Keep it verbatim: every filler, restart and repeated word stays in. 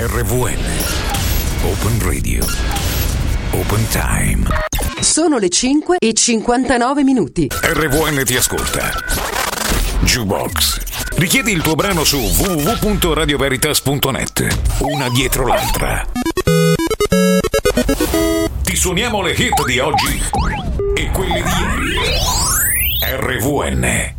R V N Open Radio Open Time. Sono le cinque e cinquantanove minuti. R V N ti ascolta. Jukebox. Richiedi il tuo brano su w w w punto radio veritas punto net. Una dietro l'altra. Ti suoniamo le hit di oggi e quelle di ieri. R V N